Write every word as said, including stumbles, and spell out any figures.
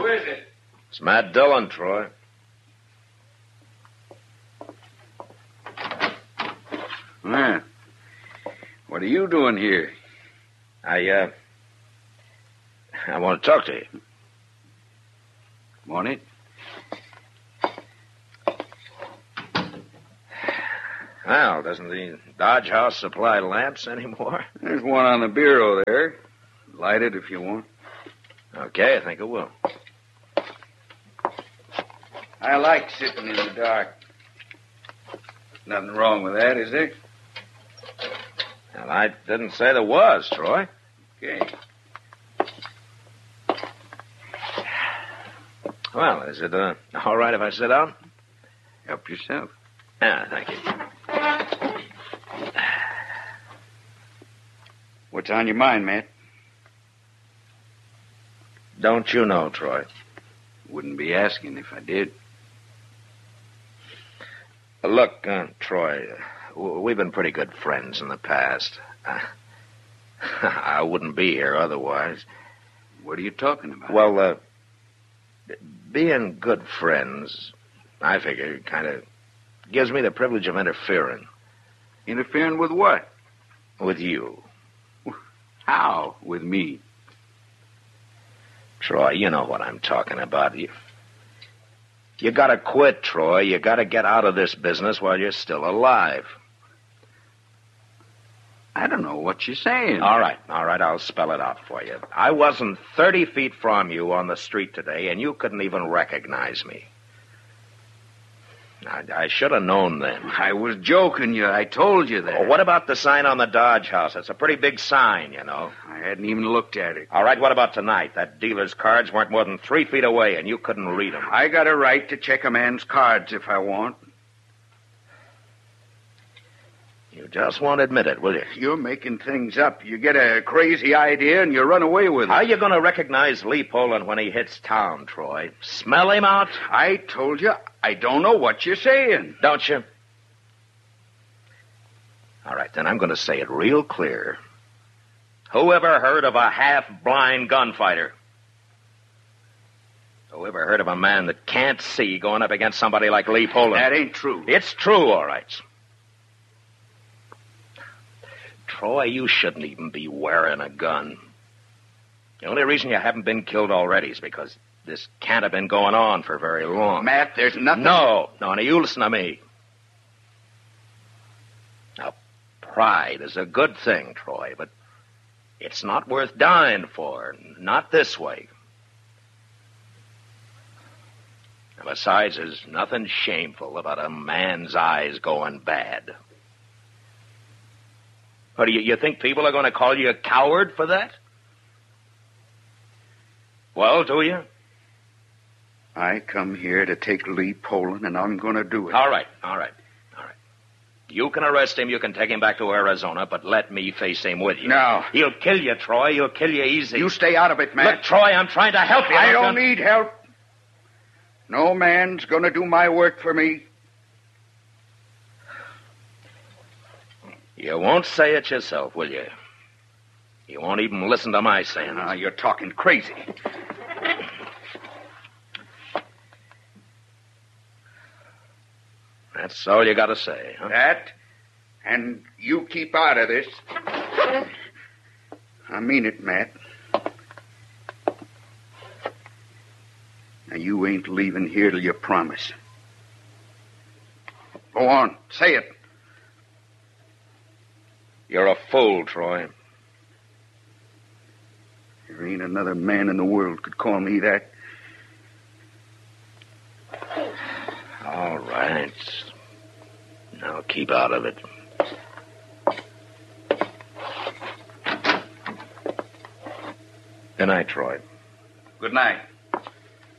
Who is it? It's Matt Dillon, Troy. Ah. What are you doing here? I, uh... I want to talk to you. Want it? Well, doesn't the Dodge House supply lamps anymore? There's one on the bureau there. Light it if you want. Okay, I think it will. I like sitting in the dark. Nothing wrong with that, is there? Well, I didn't say there was, Troy. Okay. Well, is it uh, all right if I sit down? Help yourself. Yeah, thank you. What's on your mind, Matt? Don't you know, Troy? Wouldn't be asking if I did. Look, uh, Troy, uh, we've been pretty good friends in the past. Uh, I wouldn't be here otherwise. What are you talking about? Well, uh, being good friends, I figure, kind of gives me the privilege of interfering. Interfering with what? With you. How? With me? Troy, you know what I'm talking about. You, you gotta quit, Troy. You gotta get out of this business while you're still alive. I don't know what you're saying. All right, all right, I'll spell it out for you. I wasn't thirty feet from you on the street today, and you couldn't even recognize me. I, I should have known then. I was joking you. I told you that. Well, what about the sign on the Dodge House? It's a pretty big sign, you know. I hadn't even looked at it. All right, what about tonight? That dealer's cards weren't more than three feet away, and you couldn't read them. I got a right to check a man's cards if I want. You just won't admit it, will you? You're making things up. You get a crazy idea and you run away with it. How are you going to recognize Lee Poland when he hits town, Troy? Smell him out? I told you, I don't know what you're saying. Don't you? All right, then I'm going to say it real clear. Who ever heard of a half-blind gunfighter? Who ever heard of a man that can't see going up against somebody like Lee Poland? That ain't true. It's true, all right. Troy, you shouldn't even be wearing a gun. The only reason you haven't been killed already is because this can't have been going on for very long. Matt, there's nothing... No, no, now you listen to me. Now, pride is a good thing, Troy, but it's not worth dying for. Not this way. And besides, there's nothing shameful about a man's eyes going bad. Or do you, you think people are going to call you a coward for that? Well, do you? I come here to take Lee Poland, and I'm going to do it. All right, all right, all right. You can arrest him, you can take him back to Arizona, but let me face him with you. No. He'll kill you, Troy. He'll kill you easy. You stay out of it, Matt. Look, Troy, I'm trying to help you. I don't need help. No man's going to do my work for me. You won't say it yourself, will you? You won't even listen to my saying. Now, you're talking crazy. That's all you got to say, huh? That, and you keep out of this. I mean it, Matt. Now, you ain't leaving here till you promise. Go on, say it. You're a fool, Troy. There ain't another man in the world could call me that. All right. Now keep out of it. Good night, Troy. Good night.